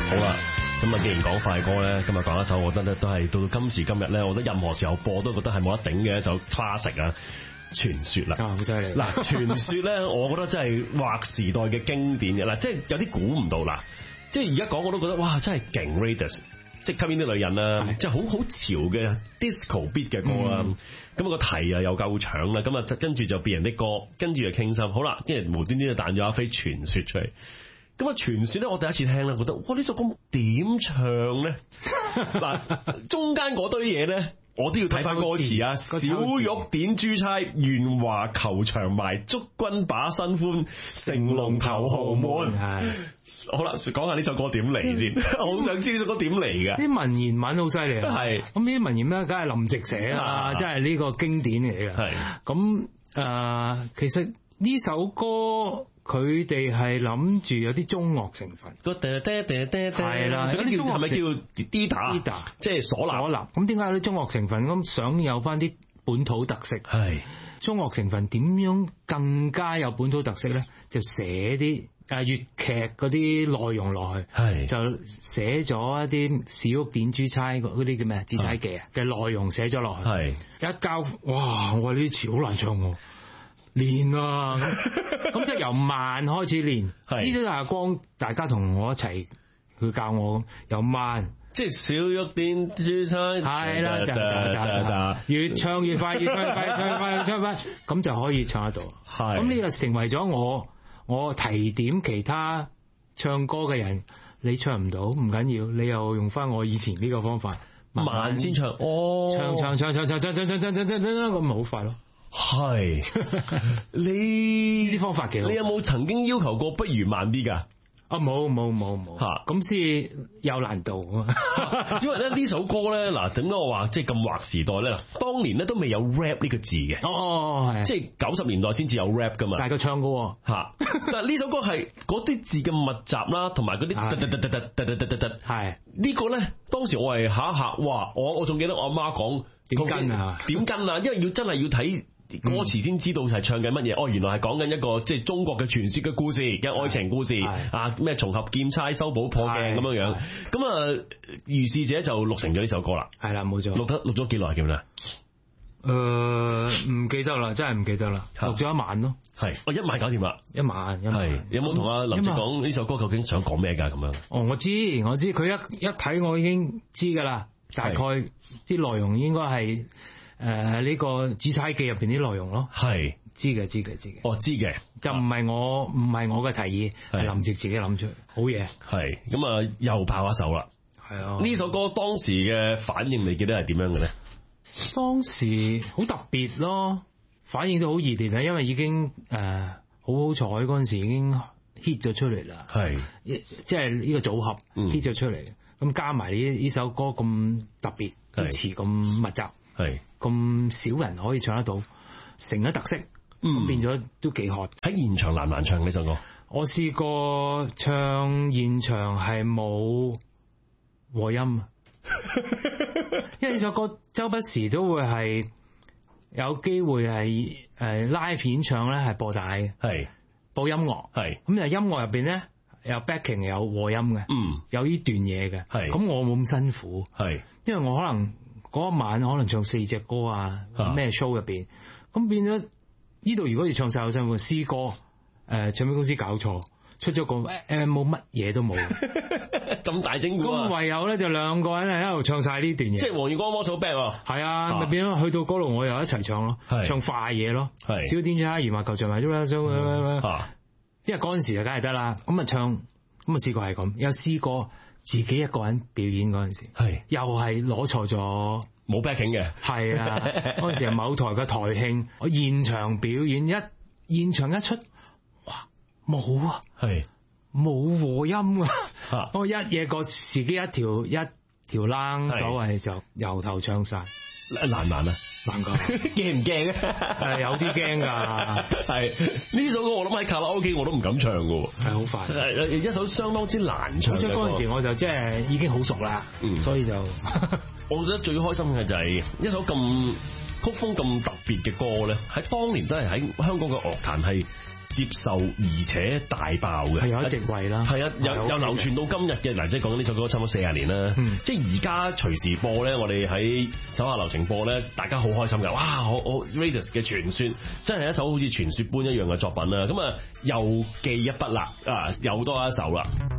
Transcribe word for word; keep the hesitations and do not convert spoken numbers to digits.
好啦，咁啊，既然講快歌咧，今日講一首，我覺得咧都係到到今時今日咧，我覺得任何時候播都覺得係冇得頂嘅一首 classic 啊，傳說啦。 啊，好犀利！ 嗱，傳說咧，我覺得真係劃時代嘅經典嘅啦，即係有啲估唔到啦。即係而家講我都覺得哇，真係勁 Raidas， 即係吸引啲女人啦，即係好好潮嘅 disco beat 嘅歌啦。咁、嗯、個題啊又夠搶啦，咁啊跟住就變人啲歌，跟住就傾心。好啦，跟住無端端就彈咗一飛傳說出嚟。咁啊，傳說咧，我第一次聽咧，覺得哇，呢首歌點唱咧？嗱，中間嗰堆嘢咧，我都要睇翻歌詞啊。小玉點珠釵，願華球場埋，祝君把新歡，成龍頭豪門。係好啦，講下呢首歌點嚟先，我好想知呢首歌點嚟嘅。 啲文言文好犀利啊！係咁呢啲文言文，梗係林夕寫啦，真係呢個經典嚟嘅。係咁誒，其實呢首歌。佢哋係諗住有啲中樂成分，個嗲嗲嗲嗲係啦，有啲係咪叫 Dida？Dida 即係嗩吶。嗩吶咁點解有啲中樂成分？咁想有翻啲本土特色。係中樂成分點樣更加有本土特色咧？就寫啲誒粵劇嗰啲內容落去，係就寫咗一啲小玉點珠釵嗰啲叫咩？紫釵記啊嘅內容寫咗落去，係一教哇！我話呢啲詞好難唱喎。練啊，咁咁即係由慢開始練，呢啲都係光大家同我一齊去教我，由慢，即係小玉點珠釵，係啦，越唱越快，越唱越快，越唱越快，越唱越快，咁就可以唱得到。係，咁呢個成為咗我，我提點其他唱歌嘅人，你唱唔到唔緊要，你又用翻我以前呢個方法，慢先唱，哦，唱唱唱唱唱唱唱唱唱唱唱咁咪好快咯。係你啲方法幾好？你有冇曾經要求過不如慢啲㗎？啊冇冇冇冇吓，咁先有難度啊！因為咧呢首歌咧，嗱點解我話即係咁劃時代咧？當年咧都未有 rap 呢個字嘅，哦係，即係九十年代先至有 rap 噶嘛。但係佢唱過吓，但係呢首歌係嗰啲字嘅密集啦，同埋嗰啲突突突突突突突突突，係呢個咧，當時我係嚇一嚇，哇！我我仲記得我阿媽講點跟啊，點跟啊，因為要真係要睇歌詞先知道係唱緊乜嘢，哦，原來係講緊一個即係中國嘅傳說嘅故事嘅愛情故事啊，咩重合劍釵修補破鏡咁樣樣，咁啊如是者就錄成咗呢首歌啦，係啦冇錯，錄得錄咗幾耐叫咩？誒唔記得啦，真係唔記得啦，錄咗一晚咯，係哦一晚搞掂啦，一晚一晚，有冇同阿林夕講呢首歌究竟想講咩㗎咁樣？哦我知我知，佢一一睇我已經知㗎啦，大概啲內容應該係。誒，呢、uh, 個紫釵記入邊啲內容咯，係知嘅，知嘅，知嘅。哦，知嘅，就唔係我唔係我嘅提議，係林夕自己諗出嚟，好嘢。係咁啊，又爆一首啦。係啊，呢首歌當時嘅反應，你記得係點樣嘅咧？當時好特別咯，反應都好熱烈啊，因為已經誒、呃、好好彩嗰陣時已經 hit 咗出嚟啦。係，即係呢個組合 hit 咗出嚟，咁、嗯、加埋呢呢首歌咁特別，啲詞咁密集。係咁少人可以唱得到，成咗特色，咁、嗯、變咗都幾渴。喺現場難唔難唱呢首歌？我試過唱現場係冇和音，因為呢首歌周不時都會係有機會係誒 live 演唱咧，係播帶嘅，係播音樂，係咁就音樂入邊咧有 backing 有和音嘅，嗯，有呢段嘢嘅，係咁我冇咁辛苦，係因為我可能。嗰一晚可能唱四隻歌啊，咩 show 入邊，咁變咗呢度如果要唱晒好辛苦，詩歌誒唱片公司搞錯，出咗個誒冇乜嘢都冇，咁大整蠱啊！咁唯有咧就兩個人喺度唱晒呢段嘢，即係黃月光魔草 band，係啊，咪、啊、變咗去到嗰度我又一齊唱咯，唱快嘢咯，小點唱下完話球場埋咗啦，因為嗰陣時就梗係得啦，咁啊唱，咁啊試過係咁，有試過。自己一個人表演嗰陣時，係又係攞錯咗，冇 backing 嘅，係啊！嗰陣時係某台嘅台慶，我現場表演一現場一出，哇冇啊，係冇和音啊！我一嘢過自己一條一條冷，所謂就由頭唱晒，難唔難啊？難噶，驚唔驚啊？有啲驚噶，係呢首歌我諗喺卡拉 OK 我都唔敢唱噶，係好快，係一首相當之難唱嘅歌。嗰陣時我就即係已經好熟啦，嗯，所以就我覺得最開心嘅就係一首咁曲風咁特別嘅歌咧，喺當年都係喺香港嘅樂壇係接受而且大爆嘅， 係有一席位啦， 係啊，又又流傳到今日嘅。嗱，即係講緊呢首歌差唔多四十年啦，嗯、即係而家隨時播咧，我哋喺手下留情播咧，大家好開心㗎，哇！我我 Raidas 嘅傳說真係一首好似傳說般一樣嘅作品啦，咁啊又記一筆啦，啊又多一首啦。